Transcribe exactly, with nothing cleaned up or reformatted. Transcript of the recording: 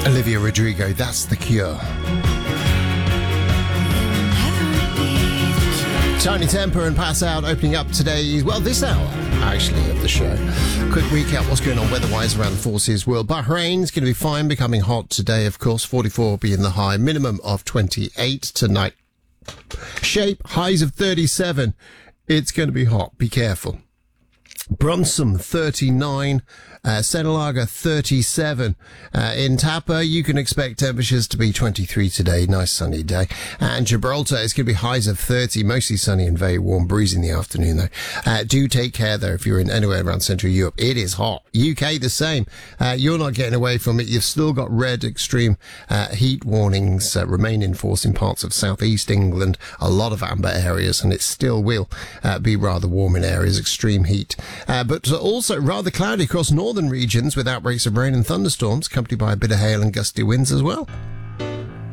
Olivia Rodrigo, that's The Cure. Tiny Temper and Pass Out opening up today, well, this hour, actually, of the show. Quick recap what's going on weather-wise around the Forces world. Bahrain's going to be fine, becoming hot today, of course. forty-four being the high, minimum of twenty-eight tonight. Shape, highs of thirty-seven. It's going to be hot, be careful. Brunson, thirty-nine. Uh, Senalaga, thirty-seven. Uh, in Tapa, you can expect temperatures to be twenty-three today. Nice sunny day. And Gibraltar, it's going to be highs of thirty, mostly sunny and very warm. Breeze in the afternoon, though. Uh, do take care, though, if you're in anywhere around Central Europe. It is hot. U K, the same. Uh, you're not getting away from it. You've still got red extreme uh, heat warnings uh, remain in force in parts of southeast England, a lot of amber areas, and it still will uh, be rather warm in areas, extreme heat. Uh, but also rather cloudy across northern regions with outbreaks of rain and thunderstorms, accompanied by a bit of hail and gusty winds as well.